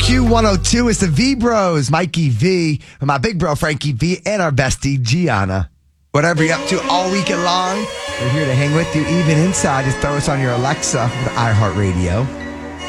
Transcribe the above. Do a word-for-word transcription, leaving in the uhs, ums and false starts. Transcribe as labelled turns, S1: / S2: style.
S1: Q one oh two is the V Bros, Mikey V, and my big bro Frankie V, and our bestie Gianna. Whatever you're up to all weekend long, we're here to hang with you even inside. Just throw us on your Alexa with iHeartRadio.